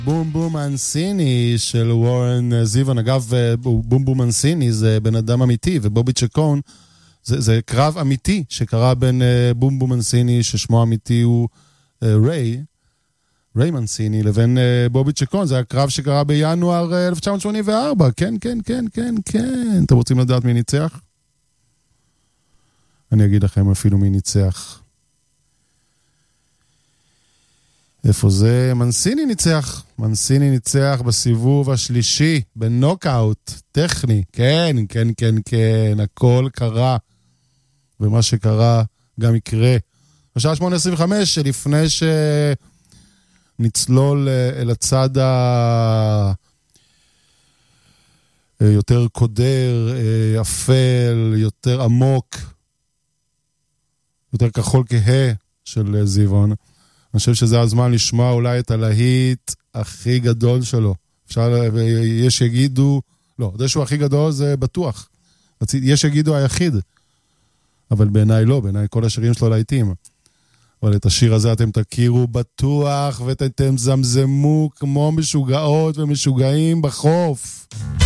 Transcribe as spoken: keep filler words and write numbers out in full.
בום בום אנסיני של וורן זיוון. אגב, בום בום אנסיני זה בן אדם אמיתי, ובובי צ'קון זה, זה קרב אמיתי שקרה בין בום בום אנסיני, ששמו אמיתי הוא ריי, ריי מנסיני, לבין בובי צ'קון. זה הקרב שקרה בינואר אלף תשע מאות שמונים וארבע. כן, כן, כן, כן, כן. אתם רוצים לדעת מי ניצח? אני אגיד לכם אפילו מי ניצח. איפה זה? מנסיני ניצח. מנסיני ניצח בסיבוב השלישי, בנוקאוט טכני. כן, כן, כן, כן. הכל קרה. ומה שקרה גם יקרה. בשעה שמונה עשרים וחמש, שלפני שנצלול אל הצד ה... יותר קודר, אפל, יותר עמוק, יותר כחול כהה של זיוון. אני חושב שזה הזמן לשמוע אולי את הלהיט הכי גדול שלו. אפשר, יש שיגידו, לא, זה שהוא הכי גדול זה בטוח. יש שיגידו היחיד. אבל בעיניי לא, בעיניי כל השירים שלו להיטים. אבל את השיר הזה אתם תכירו בטוח, ואתם זמזמו כמו משוגעות ומשוגעים בחוף.